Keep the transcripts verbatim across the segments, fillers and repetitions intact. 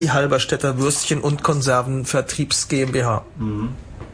die Halberstädter Würstchen- und Konservenvertriebs GmbH. Mhm.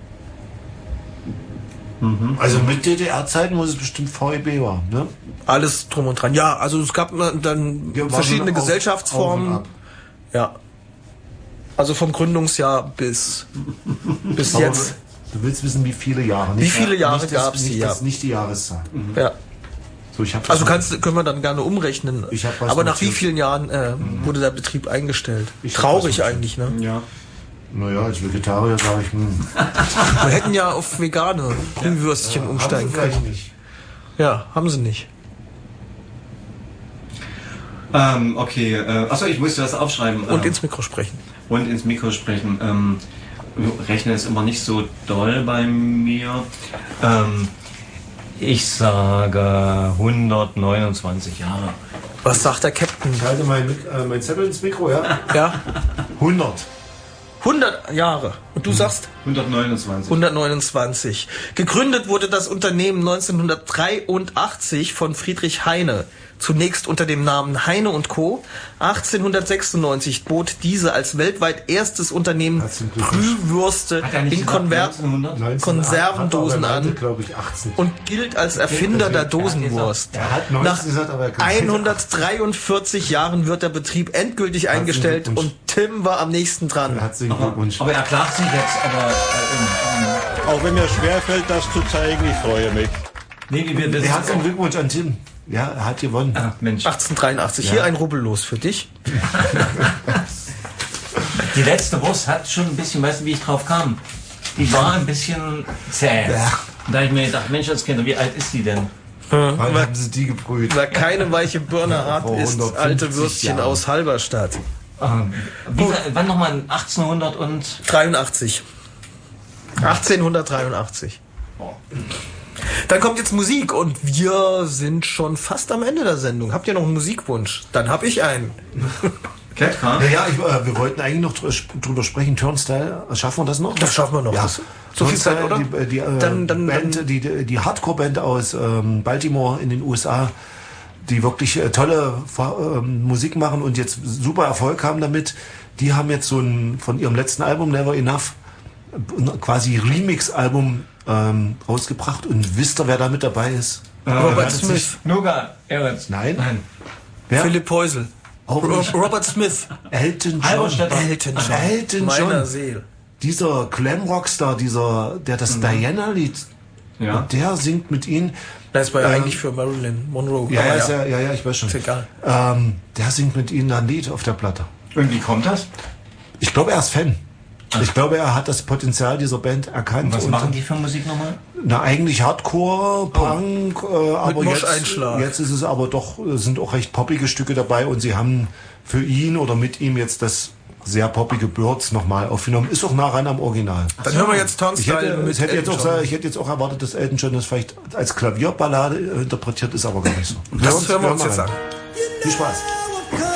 Mhm. Also mit D D R-Zeiten, wo es bestimmt V E B war, ne? Alles drum und dran. Ja, also es gab dann ja, verschiedene auf, Gesellschaftsformen. Auf ja. Also vom Gründungsjahr bis, bis jetzt. Du willst wissen, wie viele Jahre? Nicht wie viele Jahre gab es die? Ja. Das, nicht die Jahreszahl. Mhm. Ja. So, ich hab also kannst, können wir dann gerne umrechnen. Ich hab was Aber nach notiert. wie vielen Jahren äh, mhm. wurde der Betrieb eingestellt? Ich Traurig eigentlich, ne? Ja. Naja, als Vegetarier sage ich, hm. Wir hätten ja auf vegane Glühwürstchen ja, umsteigen können. Haben sie nicht. Ja, haben sie nicht. Ähm, okay, äh, achso, ich musste das aufschreiben. Und ähm, ins Mikro sprechen. Und ins Mikro sprechen. Ähm, Rechnen ist immer nicht so doll bei mir. Ähm, ich sage hundertneunundzwanzig Jahre. Was sagt der Captain? Ich halte mein, äh, mein Zettel ins Mikro, ja? Ja. hundert. hundert Jahre. Und du sagst? hundertneunundzwanzig. hundertneunundzwanzig. Gegründet wurde das Unternehmen neunzehnhundertdreiundachtzig von Friedrich Heine. Zunächst unter dem Namen Heine und Co. achtzehnhundertsechsundneunzig bot diese als weltweit erstes Unternehmen Brühwürste in Konver- Konservendosen an und gilt als Erfinder der Dosenwurst. Nach hundertdreiundvierzig Jahren wird der Betrieb endgültig eingestellt und Tim war am nächsten dran. Herzlichen Glückwunsch. Aber er klagt sich jetzt, aber... Äh, Auch wenn mir schwerfällt, das zu zeigen, ich freue mich. Nee, wir, wir Herzlichen Glückwunsch an Tim. Ja, er hat gewonnen. Ah, Mensch. achtzehnhundertdreiundachtzig. Ja. Hier ein Rubbellos für dich. Die letzte Wurst hat schon ein bisschen, weißt du, wie ich drauf kam? Die war ein bisschen zäh. Ja. Da habe ich mir gedacht, Mensch, als Kinder, wie alt ist die denn? Wann weil, haben sie die gebrüht? Weil keine weiche Birne hat, ist alte Würstchen Jahren. Aus Halberstadt. Ähm, wie, wann nochmal? achtzehnhundert und... dreiundachtzig. achtzehnhundertdreiundachtzig. Oh. Dann kommt jetzt Musik und wir sind schon fast am Ende der Sendung. Habt ihr noch einen Musikwunsch? Dann hab ich einen. Ketka? Ja, ja ich, äh, wir wollten eigentlich noch drüber sprechen. Turnstile, schaffen wir das noch? Das schaffen wir noch. Ja. Das, so viel Zeit, oder? Die, die, äh, dann, dann, Band, dann, die, die, die Hardcore-Band aus ähm, Baltimore in den U S A, die wirklich äh, tolle äh, Musik machen und jetzt super Erfolg haben damit. Die haben jetzt so ein, von ihrem letzten Album, Never Enough, quasi Remix-Album ähm, rausgebracht. Und wisst ihr, wer da mit dabei ist? Äh, Robert Smith. Nuga, Eretz. Nein. Nein. Wer? Philipp Heusel. Robert Smith. Elton John. Elton John. Elton John. Meiner Seele. Dieser Glam-Rockstar, dieser, der das mhm. Diana-Lied, ja. der singt mit ihnen. Das war ja ähm, eigentlich für Marilyn Monroe. Ja, ja, ja, ja, ja, ich weiß schon. Ist egal. Ähm, der singt mit ihnen ein Lied auf der Platte. Und wie kommt das? Ich glaube, er ist Fan. Ach. Ich glaube, er hat das Potenzial dieser Band erkannt. Und was und machen die für Musik nochmal? Na, eigentlich Hardcore, Punk, oh. äh, aber jetzt, jetzt ist es aber doch, sind auch recht poppige Stücke dabei und sie haben für ihn oder mit ihm jetzt das sehr poppige Birds nochmal aufgenommen. Ist auch nah ran am Original. Dann hören wir jetzt Turnstile. Ich hätte, mit hätte jetzt auch, ich hätte jetzt auch erwartet, dass Elton John das vielleicht als Klavierballade interpretiert ist, aber gar nicht so. Das hören wir uns jetzt an. Viel Spaß.